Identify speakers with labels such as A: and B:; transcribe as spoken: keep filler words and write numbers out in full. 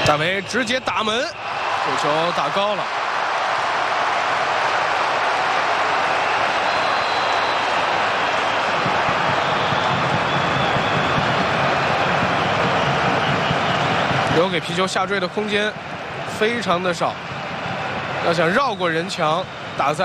A: 大为直接打门，这球打高了。留给皮球下坠的空间非常的少，要想绕过人墙，打在